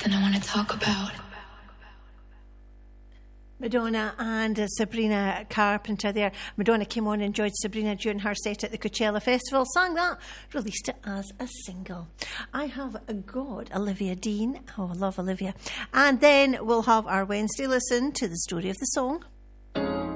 something I want to talk about. Madonna and Sabrina Carpenter there. Madonna came on and joined Sabrina during her set at the Coachella Festival, sang that, released it as a single. I have got Olivia Dean. Oh, I love Olivia. And then we'll have our Wednesday listen to the story of the song.